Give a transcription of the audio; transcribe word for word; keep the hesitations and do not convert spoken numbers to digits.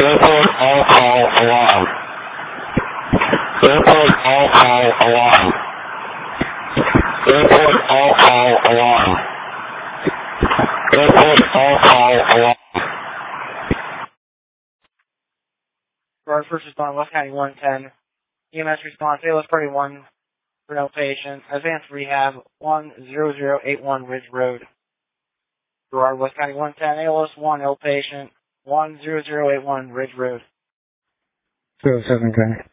Airport all call alarm. Airport all call alarm. Airport all call alarm. Airport all call alarm. Guard first respond, West County one ten. E M S response, A L S party one for no patient. Advanced rehab, one zero zero eight one Ridge Road. Gerard, West County one ten, A L S one, ill patient, one zero zero eight one Ridge Road. zero seven, County.